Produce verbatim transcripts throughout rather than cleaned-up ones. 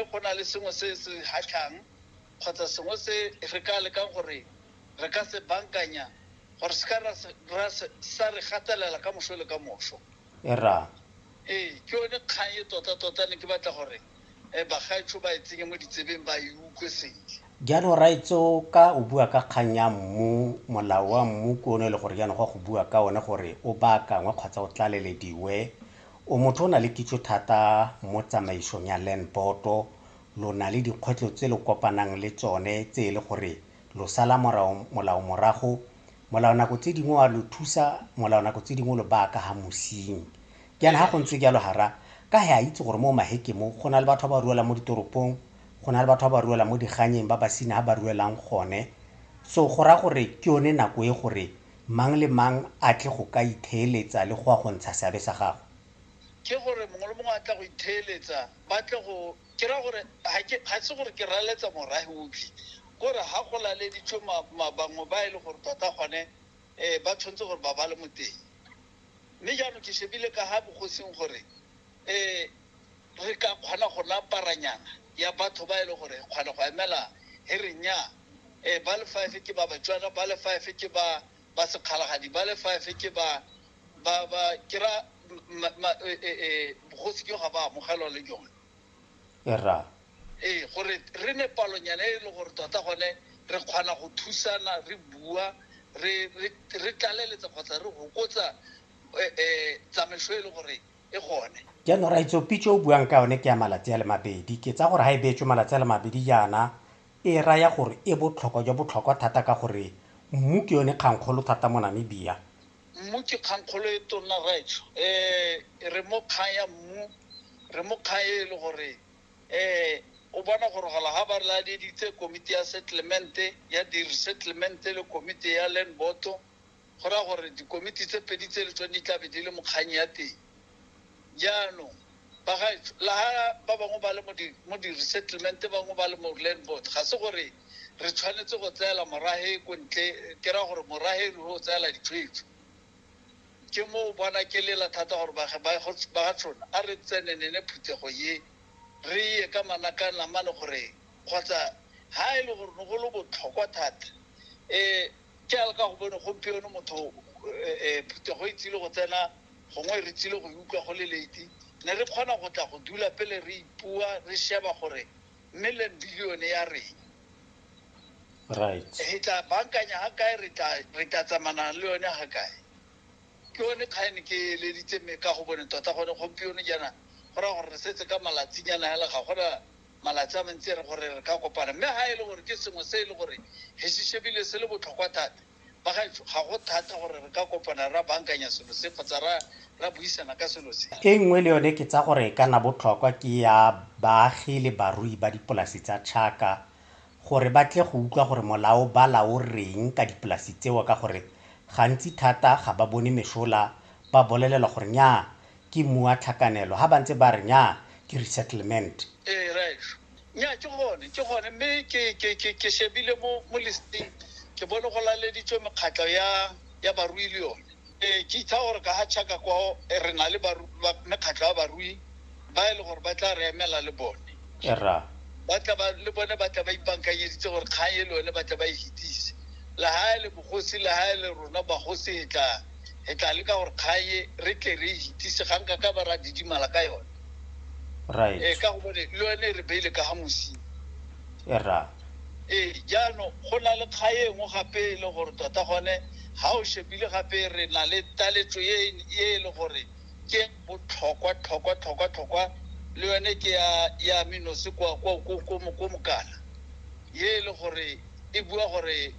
go na le sengwe se se hatlhang kgotsa sengwe se re ka lekang gore re ka se bankanya gore se ka ra sa re gatelela ka moso le ka moso era ee ke yone kgang e tota tota ne ke batla gore e bagaetsho ba itsenye mo ditsebeng ba iutlwe sentle jalo raitso ka o bua ka kgang ya mmu molao wa mmu ke one le gore jaanong go go bua ka one gore o baakangwe kgotsa o tlalelediwe o motho o na le kitso thata mo tsamaisong ya land board lo na le dikgwetlho tse le kopanang le tsone tse e le gore lo sala molao molao morago molao nako tse dingwe wa lo thusa molao nako tse dingwe lo baaka ha mosing ke yana ha go ntse jalo hara ka ha itse gore mo maheke mo go na le batho ba ruela mo ditoropong go na le batho ba ruela mo diganyeng ba ba sina ha ba ruelang gone so go ra gore ke yone nako e gore mang le mang a tle go ka itheeletsa le go a go ntsha seabe sa gago ke gore mongwe le mongwe a tla go itheeletsa ba tle go ke ra gore ga se gore ke raletsa morahi otlhe gore ha go laleditswe bangwe ba e le gore tota gone um ba tshwanetse gore ba ba le mo teng mme jaanong ke shebile ka ha bogosing gore um re ka kgona go naparanyana ya batho ba e le gore kgona go emela he re nnyaa um ba le five ke ba batswana ba le five ke ba ba sekgalagadi ba le five ke ba ba ba ke ra bogosi ke ga ba amogelwa le jone era ee gore re ne palonyana e le gore tota gone re kgona go thusana re bua re re tlaleletsa kgotsa re gokotsa um tsamaiso e le gore e gone jaanong raitso pitso o buang ka yone ke ya malatsi a le mabedi ke tsa gore ha e beetswe malatsi a le mabedi jaana e raya gore e botlhokwa jo botlhokwa thata ka gore mmu ke yone kgangkgolo thata mo Namibia mmu ke kgangkgolo e tona raitso um re mo kgang ya mmu re mo kgang e le gore um o bona gore gola ga ba re ladeditse komiti ya settlement ya di-resettlement le komiti ya land board go raya gore dikomiti tse pedi tse le tsone di tlabe di le mo kgang ya teng jaanong bagaetsho la ha ba bangwe ba le mo di-resettlement bangwe ba le mo land board ga se gore re tshwanetse go tseela morahe ko ntle ke raya gore morahe re go tseela ditshwetso ke mo o bona ke lela thata gore ba ga tsona a re tsenenene phuthego ye re ye ka manaka namane gore kgotsa ha e le gore no go le botlhokwa thata um ke a le ka go bone gompieno motho um phuthego e tsile go tsena gongwe re tsile go utlwa go le late ne re kgona go tla go dula pele re ipua re sheba gore million billion ya reng right re tla bankanya ga kae re tla tsamana le yone ga kae ke yone kgaene ke eleditse me ka go bone tota gone gompieno jaana go raya gore re setse ka malatsinyana hela ga gona malatsi a mantsi re gore re ka kopana mme ha e le gore ke sengwe se e le gore he se shebile se le botlhokwa thata bagaetsho ga go thata gore re ka kopana ra bankanya selo se kgotsa ra buisana ka selo se e nngwe le yone ke tsa gore e kana botlhokwa ke ya baagi le barui ba dipolasi tsa tlhaka gore ba tle go utlwa gore molao ba lao reng ka dipolasi tseo ka gore gantsi thata ga ba bone mesola ba bolelela gore nya ke mmu wa tlhakanelo ha ba ntse ba re nya ke resettlement ee right nya ke gone ke gone mme ke shebile mo listing ke bone go laleditswe mekgatlho ya barui le yone um ke itsa gore ka ga tšhaka kwao re na le mekgatlho ya barui ba e le gore ba tla re emela le bone era le bone ba tla ba ipankanyeditse gore kgang e le yone ba tla ba e fetise le ha e le bogosi le ha e le rona bagosi e tla le ka gore kgae re tle re e fetise ga nka ka ba ra didimala ka yone right um ka go bone le yone re beile ka ga mosing era ee jaanong go na le kga e nngwe gape e le gore tota gone ga o shebile gape re na le taletso ye e le gore ke botlhokwa tlhokwa tlhokwa tlhokwa le yone ke ya menosi ko mokala ye e le gore e bua gore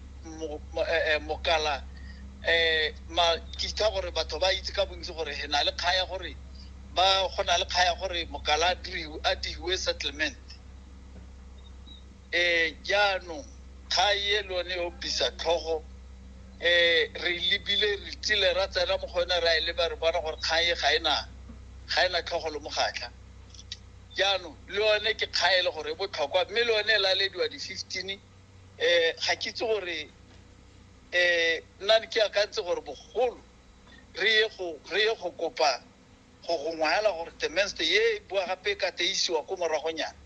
mokala um ke itsa gore batho ba itse ka bontsi gore he na le kga ya gore ba go na le kga ya gore mokala a dihiwe settlement um jaanong kga ye le yone o bisa tlhogo um re lebile re tsile ra tsena mo go yone ra e leba re bona gore kgang e ga ena tlhogo le mogatla jaanong le yone ke kgang e le gore e botlhokwa mme le yone e lalediwa di-fifteen um ga ke itse gore um nna ke akantse gore bogolo re ye go kopa go go ngwaela gore temenste ye e bua gape ka teisiwa ko moragonyana